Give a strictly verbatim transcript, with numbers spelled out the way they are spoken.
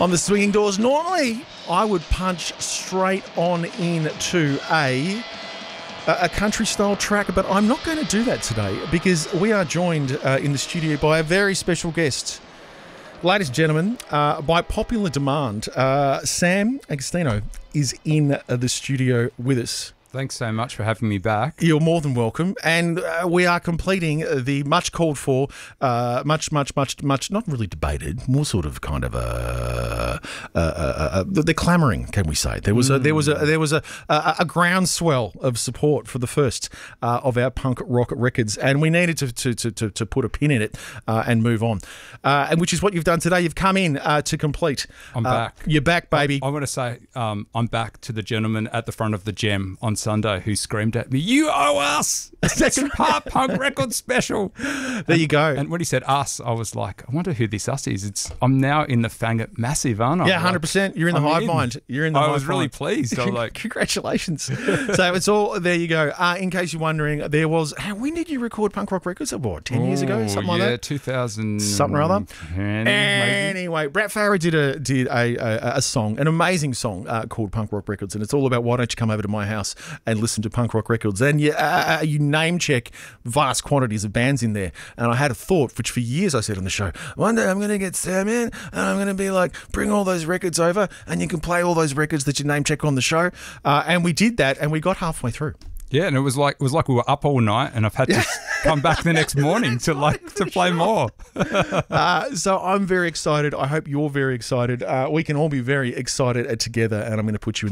on the swinging doors. Normally, I would punch straight on into a a country-style track, but I'm not going to do that today because we are joined uh, in the studio by a very special guest. Ladies and gentlemen, uh, by popular demand, uh, Sam Agostino is in uh, the studio with us. Thanks so much for having me back. You're more than welcome. And uh, we are completing the much called for, uh, much, much, much, much, not really debated, more sort of kind of a, uh, uh, uh, the clamouring, can we say? There was a, there was a, there was a, a, a groundswell of support for the first uh, of our punk rock records. And we needed to, to, to, to, to put a pin in it uh, and move on. Uh, and which is what you've done today. You've come in uh, to complete. I'm uh, back. You're back, baby. I, I want to say um, I'm back to the gentleman at the front of the Gem on Sunday who screamed at me, "You owe us a second part punk record special." There and, you go. And when he said us, I was like, I wonder who this us is. It's I'm now in the Fangit Massive, aren't I? Yeah, one hundred percent. You're in the I'm hive in. mind. You're in the I hive was really mind. pleased. I was like, congratulations. So it's all, there you go. Uh, in case you're wondering, there was, how, when did you record Punk Rock Records? What, ten years ago? oh, Something yeah, like that? two thousand Something or other. ten, maybe. Anyway, Brett Farah did a did a, a, a song, an amazing song uh, called Punk Rock Records, and it's all about why don't you come over to my house and listen to Punk Rock Records. And you, uh, you name check vast quantities of bands in there. And I had a thought, which for years I said on the show, one day I'm going to get Sam in and I'm going to be like, bring all those records over and you can play all those records that you name check on the show. Uh, and we did that and we got halfway through. Yeah, and it was like it was like we were up all night, and I've had to come back the next morning to like to play more. uh, so I'm very excited. I hope you're very excited. Uh, we can all be very excited uh, together, and I'm going to put you in